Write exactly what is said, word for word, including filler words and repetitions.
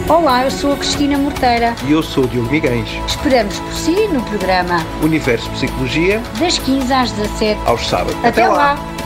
Olá, eu sou a Cristina Morteira. E eu sou o Diogo Miguens. Esperamos por si no programa Universo Psicologia, das quinze às dezassete, aos sábados. Até, Até lá. lá.